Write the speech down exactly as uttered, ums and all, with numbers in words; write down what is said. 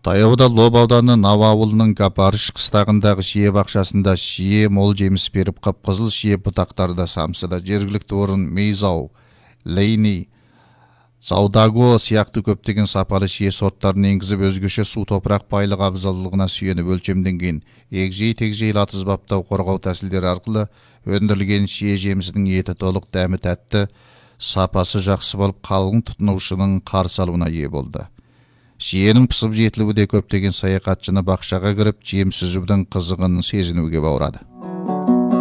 Таяуда Лоб ауданы Нава ауылының Гапарыш қыстағындағы шие бақшасында шие мол жеміс беріп, қып-қызыл шие бұтақтары да самсыда. Жергілікті орын Мейзау, Лейни, Заудаго сияқты көптеген сапалы шие сорттарын енгізіп, өзгеше су топырақ байлық абзалдығына сүйеніп өлшемденген егжей-тегжейлі атызбаптау қорғау тәсілдері арқылы өндірілген шие жемісінің еті толық, дәмі тәтті, сапасы жақсы болып, қалың тұтынушының қарсы алуына ие болды. Шиенің пысып жетілуі де көптеген саяхатшыны бақшаға кіріп, жем сүзудің қызығын сезінуге баурады.